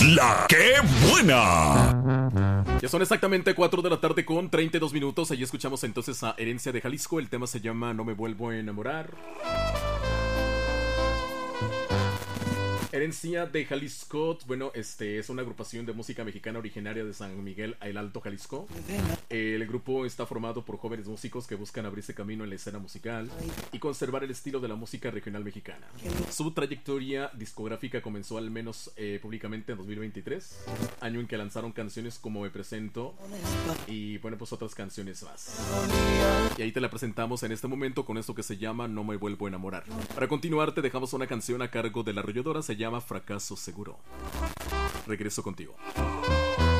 La que buena. Ya son exactamente 4 de la tarde con 32 minutos. Ahí escuchamos entonces a Herencia de Jalisco. El tema se llama No me vuelvo a enamorar. Herencia de Jalisco, bueno, es una agrupación de música mexicana originaria de San Miguel el Alto, Jalisco. El grupo está formado por jóvenes músicos que buscan abrirse camino en la escena musical y conservar el estilo de la música regional mexicana. Su trayectoria discográfica comenzó al menos públicamente en 2023, año en que lanzaron canciones como Me Presento y bueno, pues otras canciones más. Y ahí te la presentamos en este momento con esto que se llama No me vuelvo a enamorar. Para continuar te dejamos una canción a cargo de La Arrolladora, se llama Fracaso Seguro. Regreso contigo.